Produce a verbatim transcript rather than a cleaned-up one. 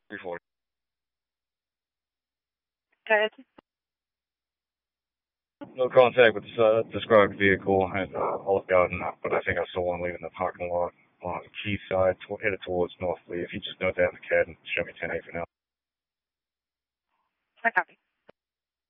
Before. Good. No contact with the uh, described vehicle at uh, Olive Garden, but I think I saw one leaving the parking lot on the Keith side, to- headed towards North Lee. If you just note that in the C A D and show me ten eight for now. I copy.